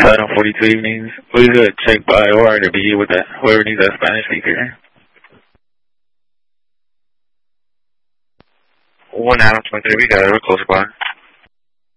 side on 42 evenings. Please check by OR to be with that whoever needs that Spanish speaker. 1 out, 23, we got it. We're close by.